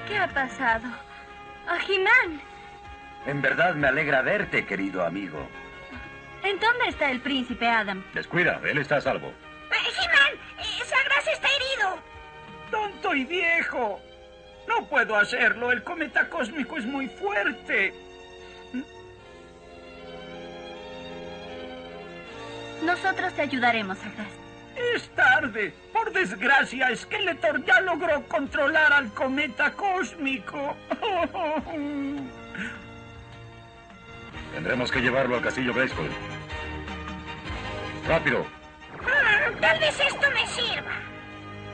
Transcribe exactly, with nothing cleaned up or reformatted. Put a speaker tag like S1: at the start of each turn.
S1: ¿Qué ha pasado? ¡A He-Man!
S2: En verdad me alegra verte, querido amigo.
S1: ¿En dónde está el príncipe Adam?
S3: Descuida, él está a salvo.
S4: Eh, He-Man, eh, Sagras está herido.
S5: ¡Tonto y viejo! No puedo hacerlo. El cometa cósmico es muy fuerte.
S1: Nosotros te ayudaremos, Sagras.
S5: Es tarde. Por desgracia, Skeletor ya logró controlar al cometa cósmico.
S3: Tendremos que llevarlo al castillo Grayskull. ¡Rápido!
S4: Ah, tal vez esto me sirva.